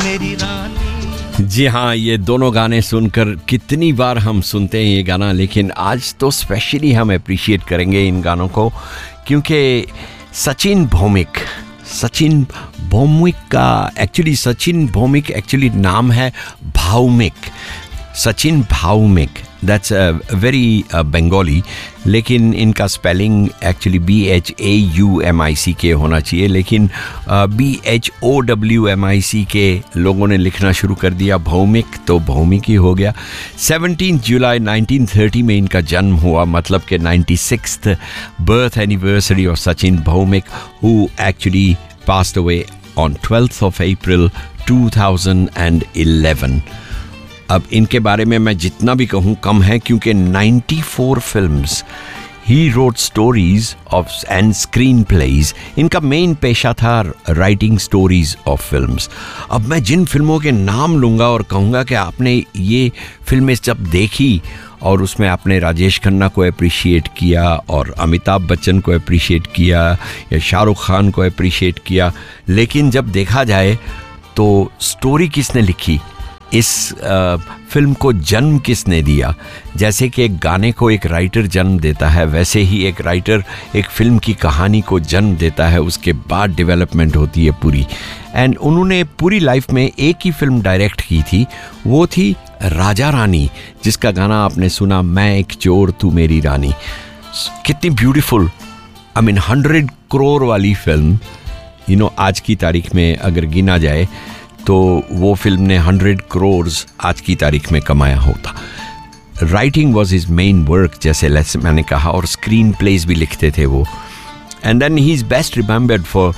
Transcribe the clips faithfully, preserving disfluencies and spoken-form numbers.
मेरी रानी। जी हाँ, ये दोनों गाने सुनकर कितनी बार हम सुनते हैं ये गाना, लेकिन आज तो स्पेशली हम अप्रिशिएट करेंगे इन गानों को क्योंकि सचिन भौमिक सचिन भौमिक का एक्चुअली सचिन भौमिक एक्चुअली नाम है भौमिक, सचिन भौमिक, दैट्स वेरी बंगाली, लेकिन इनका spelling actually B H A you M आई सी के होना चाहिए, लेकिन B H O W M आई सी के लोगों ने लिखना शुरू कर दिया भौमिक, तो भौमिक ही हो गया। सत्रह जुलाई नाइनटीन थर्टी में इनका जन्म हुआ, मतलब कि ninety sixth birth anniversary of Sachin Bhowmik, who actually passed away on twelfth of April two thousand eleven. अब इनके बारे में मैं जितना भी कहूँ कम है क्योंकि चौरानवे films he wrote stories of and screen pledge. इनका मेन पेशा था राइटिंग स्टोरीज ऑफ फिल्म्स। अब मैं जिन फिल्मों के नाम लूँगा और कहूँगा कि आपने ये फिल्में जब देखी और उसमें आपने राजेश खन्ना को अप्रिशिएट किया और अमिताभ बच्चन को अप्रिशिएट किया या शाहरुख खान को अप्रिशिएट किया, लेकिन जब देखा जाए तो स्टोरी किसने लिखी, इस आ, फिल्म को जन्म किसने दिया। जैसे कि एक गाने को एक राइटर जन्म देता है, वैसे ही एक राइटर एक फिल्म की कहानी को जन्म देता है, उसके बाद डेवलपमेंट होती है पूरी। एंड उन्होंने पूरी लाइफ में एक ही फिल्म डायरेक्ट की थी, वो थी राजा रानी, जिसका गाना आपने सुना, मैं एक चोर तू मेरी रानी। कितनी beautiful, I mean hundred crore वाली फिल्म, यू नो आज की तारीख में अगर गिना जाए तो वो फिल्म ने हंड्रेड करोर्स आज की तारीख में कमाया होता। Writing was his main work, जैसे लेट्स मैंने कहा, और स्क्रीन प्लेज भी लिखते थे वो। And then he is best remembered for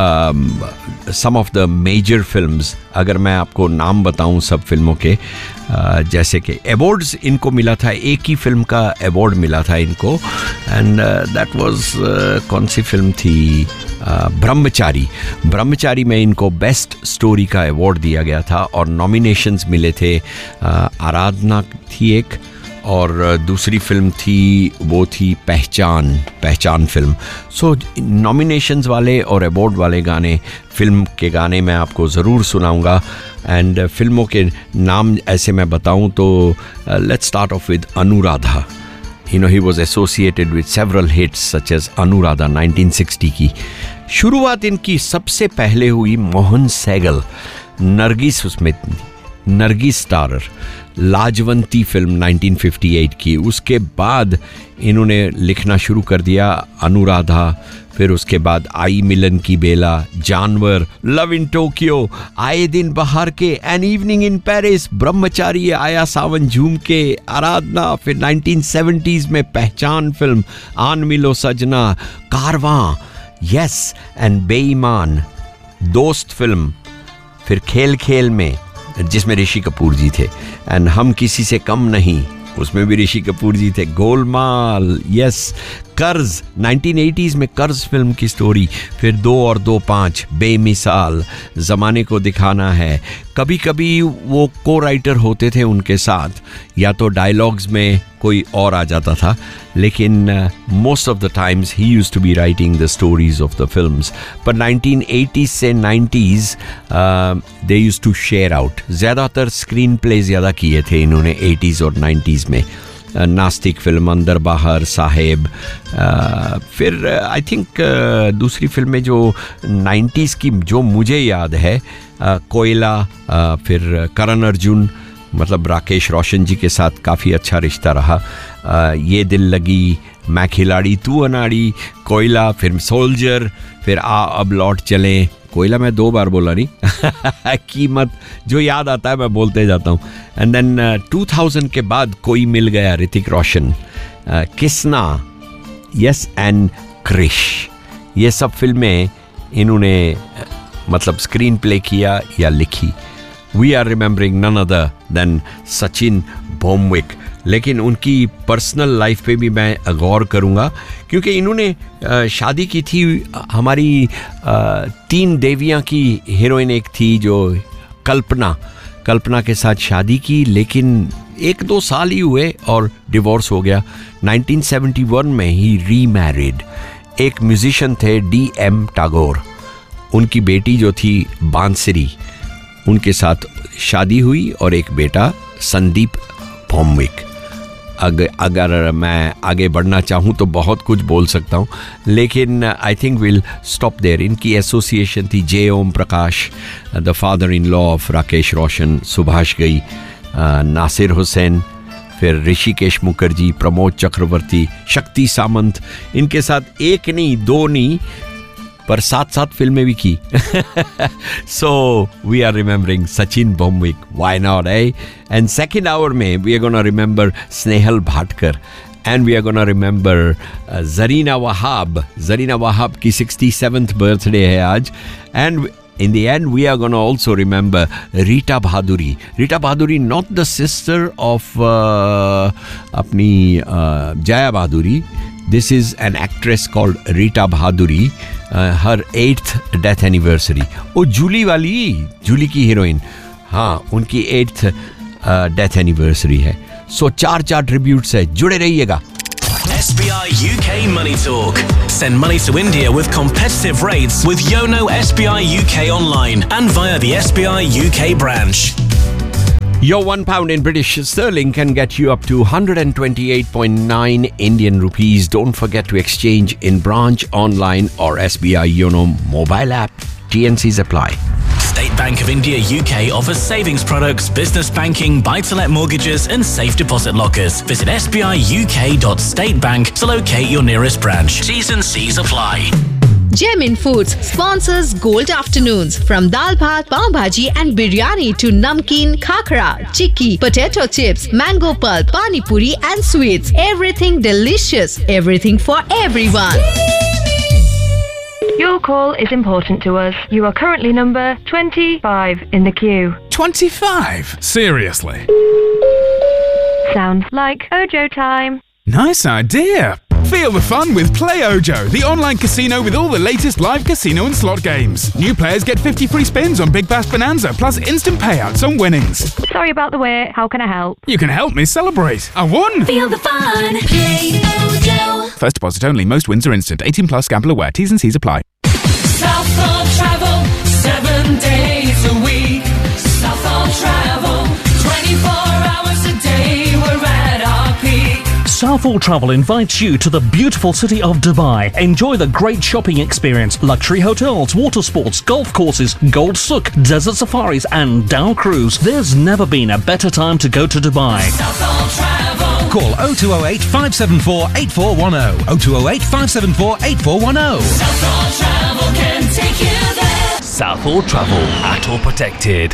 some of the major films. अगर मैं आपको नाम बताऊं सब फिल्मों के, uh, जैसे कि अवार्ड्स इनको मिला था, एक ही फिल्म का अवार्ड मिला था इनको, एंड दैट वाज कौन सी फिल्म थी, uh, ब्रह्मचारी। ब्रह्मचारी में इनको बेस्ट स्टोरी का अवार्ड दिया गया था और नॉमिनेशंस मिले थे। uh, आराधना थी एक, और दूसरी फिल्म थी वो थी पहचान, पहचान फिल्म। सो नॉमिनेशंस वाले और अवार्ड वाले गाने, फिल्म के गाने मैं आपको ज़रूर सुनाऊंगा। एंड फिल्मों के नाम ऐसे मैं बताऊं तो let's start of with Anuradha. You know he was associated with several hits such as Anuradha nineteen sixty की। शुरुआत इनकी सबसे पहले हुई मोहन सैगल, नरगिस, उसमें नरगिस स्टारर, लाजवंती फिल्म नाइनटीन फिफ्टी एट की। उसके बाद इन्होंने लिखना शुरू कर दिया अनुराधा, फिर उसके बाद आई मिलन की बेला, जानवर, लव इन टोक्यो, आए दिन बाहर के, एन इवनिंग इन पेरिस, ब्रह्मचारी, आया सावन झूम के, आराधना, फिर नाइनटीन सेवेंटीज़ में पहचान फिल्म, आन मिलो सजना, कारवां, यस एंड बेईमान, दोस्त फिल्म, फिर खेल खेल में जिसमें ऋषि कपूर जी थे, एंड हम किसी से कम नहीं, उसमें भी ऋषि कपूर जी थे, गोलमाल, यस, कर्ज, नाइनटीन एटीज़ में कर्ज फिल्म की स्टोरी, फिर दो और दो पाँच, बेमिसाल, ज़माने को दिखाना है। कभी कभी वो को राइटर होते थे उनके साथ, या तो डायलॉग्स में कोई और आ जाता था, लेकिन most of the times he used to be writing the stories of the films. पर नाइनटीन एटीज़ से nineties they used to share out, ज़्यादातर स्क्रीन प्ले ज़्यादा किए थे इन्होंने एटीज़ और नाइन्टीज़ में। Uh, नास्तिक फिल्म, अंदर बाहर, साहेब, uh, फिर आई uh, थिंक uh, दूसरी फिल्में जो नाइन्टीज़ की जो मुझे याद है, uh, कोयला, uh, फिर करण अर्जुन, मतलब राकेश रोशन जी के साथ काफ़ी अच्छा रिश्ता रहा, uh, ये दिल लगी, मैं खिलाड़ी तू अनाड़ी, कोयला, फिर सोल्जर, फिर आ अब लौट चलें। कोयला मैं दो बार बोला नहीं कीमत, जो याद आता है मैं बोलते जाता हूँ। एंड देन टू थाउज़ेंड के बाद कोई मिल गया, Hrithik Roshan, uh, Kisna, yes and Krrish, ये सब फिल्में इन्होंने uh, मतलब स्क्रीन प्ले किया या लिखी। We are remembering none other than Sachin Bhowmik. लेकिन उनकी पर्सनल लाइफ पे भी मैं गौर करूँगा क्योंकि इन्होंने शादी की थी, हमारी तीन देवियाँ की हीरोइन एक थी जो कल्पना, कल्पना के साथ शादी की, लेकिन एक दो साल ही हुए और डिवोर्स हो गया। नाइनटीन सेवेंटी वन में ही रीमैरिड। एक म्यूजिशियन थे डी एम टागोर, उनकी बेटी जो थी बांसुरी, उनके साथ शादी हुई और एक बेटा संदीप भौमिक। अगर अगर मैं आगे बढ़ना चाहूँ तो बहुत कुछ बोल सकता हूँ, लेकिन I think will stop there. इनकी एसोसिएशन थी जे Om Prakash, the father in law of Rakesh Roshan, Subhash गई, नासिर हुसैन, फिर ऋषिकेश मुखर्जी, प्रमोद चक्रवर्ती, शक्ति सामंत। इनके साथ एक नहीं दो नहीं पर सात सात फिल्में भी की। So we are remembering Sachin Bhowmik, why not a. And second hour में we are gonna remember Snehal Bhatkar, and we are gonna remember Zarina Wahab. Zarina Wahab की सिक्सटी सेवन्थ बर्थडे है आज। And in the end we are going to also remember Rita Bhaduri. Rita Bhaduri, not the sister of uh, apni uh, Jaya Bhaduri. This is an actress called Rita Bhaduri. Uh, her eighth death anniversary. Oh, Julie वाली, Julie की heroine, हाँ, उनकी eighth uh, death anniversary है. So चार चार tributes है, जुड़े रहिएगा. S B I U K Money Talk. Send money to India with competitive rates with Yono S B I U K online and via the S B I U K branch. Your one pound in British sterling can get you up to one hundred twenty-eight point nine Indian rupees. Don't forget to exchange in branch, online or S B I Yono mobile app. T N Cs apply. State Bank of India U K offers savings products, business banking, buy-to-let mortgages and safe deposit lockers. Visit s b i u k dot state bank to locate your nearest branch. T's and C's apply. Gemin Foods sponsors Gold Afternoons. From dal bhat, pav bhaji and biryani to namkeen, khakra, chikki, potato chips, mango pulp, pani puri and sweets. Everything delicious. Everything for everyone. Your call is important to us. You are currently number twenty-five in the queue. twenty-five? Seriously? Sounds like Ojo time. Nice idea. Feel the fun with Play Ojo, the online casino with all the latest live casino and slot games. New players get fifty free spins on Big Bass Bonanza, plus instant payouts on winnings. Sorry about the wait. How can I help? You can help me celebrate. I won! Feel the fun. Play Ojo. First deposit only. Most wins are instant. eighteen plus. Gamble aware. T's and C's apply. Southall Travel, seven days a week. Southall Travel, twenty-four hours a day. We're at our peak. Southall Travel invites you to the beautiful city of Dubai. Enjoy the great shopping experience, luxury hotels, water sports, golf courses, Gold Souk, desert safaris and Dow Cruise. There's never been a better time to go to Dubai. Southall Travel. Call oh two oh eight, five seven four, eight four one oh. oh two oh eight, five seven four, eight four one oh. Southall Travel can take you there. Southall Travel, A T O protected.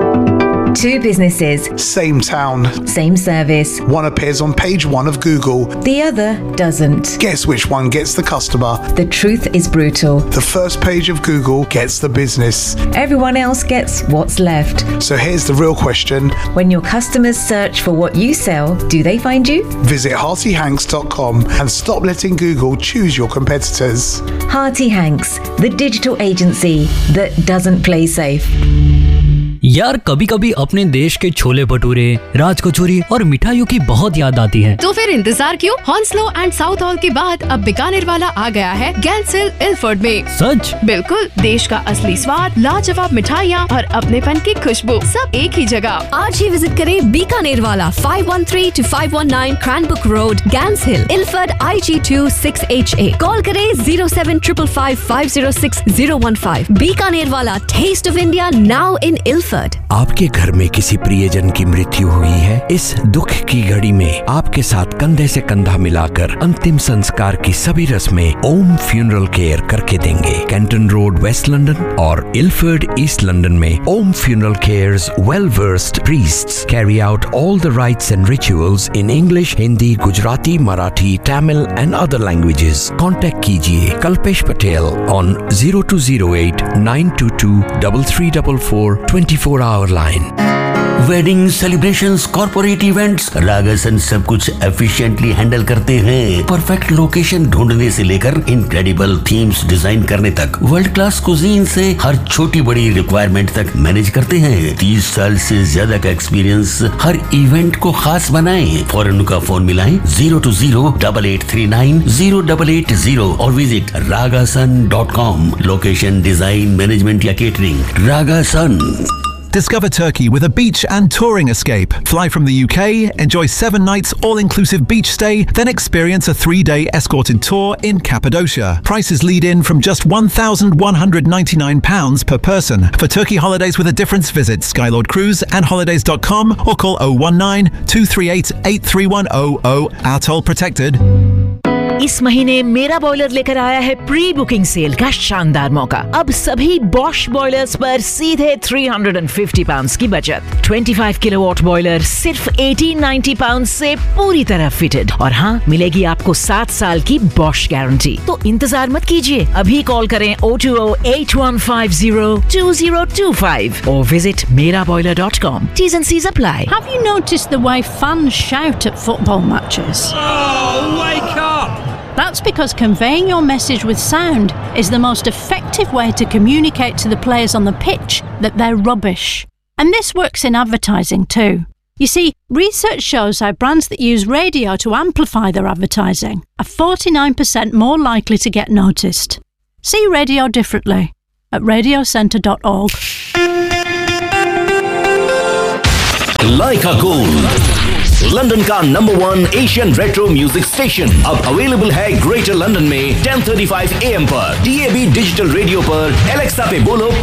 Two businesses, same town, same service. One appears on page one of Google, the other doesn't. Guess which one gets the customer? The truth is brutal. The first page of Google gets the business. Everyone else gets what's left. So here's the real question. When your customers search for what you sell, do they find you? Visit hearty hanks dot com and stop letting Google choose your competitors. Hearty Hanks, the digital agency that doesn't play safe. यार कभी कभी अपने देश के छोले भटूरे, राज कचौरी और मिठाइयों की बहुत याद आती है। तो फिर इंतजार क्यों? हॉन्सलो एंड साउथ हॉल के बाद अब बीकानेर वाला आ गया है गैंसिल इल्फर्ड में। सच? बिल्कुल, देश का असली स्वाद, लाजवाब मिठाइयाँ और अपनेपन की खुशबू सब एक ही जगह। आज ही विजिट करें बीकानेर वाला five one three to five one nine क्रैनबुक road, गैंसिल, Ilford I ji to six H A. Call करें zero seven triple five five zero six zero one five. Bikaner वाला, test of India now in Ilford. आपके घर में किसी प्रियजन की मृत्यु हुई है? इस दुख की घड़ी में आपके साथ कंधे से कंधा मिलाकर अंतिम संस्कार की सभी रस्में ओम फ्यूनरल केयर करके देंगे। कैंटन रोड, वेस्ट लंदन और इल्फर्ड, ईस्ट लंदन में ओम funeral cares well versed priests carry out all the rights and rituals in English, Hindi, Gujarati, Marathi, Tamil and other languages. Contact कीजिए Kalpesh Patel on zero to zero eight nine to to double three double four twenty four hour line. Wedding, celebrations, corporate events, रागासन सब कुछ efficiently handle करते हैं। Perfect location ढूंढने से लेकर incredible themes design करने तक, वर्ल्ड क्लास कुजीन से हर छोटी बड़ी रिक्वायरमेंट तक मैनेज करते हैं। तीस साल से ज्यादा का एक्सपीरियंस हर इवेंट को खास बनाए। फौरन उनका फोन मिलाएं zero to zero double eight three nine zero double eight zero और visit रागासन dot com. Location, design, management या catering, रागासन। Discover Turkey with a beach and touring escape. Fly from the U K, enjoy seven nights all-inclusive beach stay, then experience a three-day escorted tour in Cappadocia. Prices lead in from just one thousand one hundred ninety-nine pounds per person. For Turkey holidays with a difference, visit Skylord Cruise and holidays dot com or call oh one nine, two three eight, eight three one oh oh. Atoll protected. इस महीने मेरा boiler लेकर आया है pre booking cell का शानदार मौका। अब सभी बॉश बॉयलर्स पर सीधे तीन सौ पचास पाउंड्स की बचत। पच्चीस किलोवाट बॉयलर सिर्फ अठारह सौ नब्बे पाउंड्स से पूरी तरह फिटेड और हाँ मिलेगी आपको सात साल की बॉश गारंटी। तो इंतजार मत कीजिए, अभी कॉल करें oh two oh, eight one five oh, two oh two five or visit mera boiler dot com. T's and C's apply. Have you noticed the way fans shout at football matches? Oh, wake up! That's because conveying your message with sound is the most effective way to communicate to the players on the pitch that they're rubbish. And this works in advertising too. You see, research shows how brands that use radio to amplify their advertising are forty-nine percent more likely to get noticed. See radio differently at radio centre dot org. Leica Gold, London का number one Asian retro music station, अब available है greater London में ten thirty-five A M पर, D A B digital radio पर, Alexa पे बोलो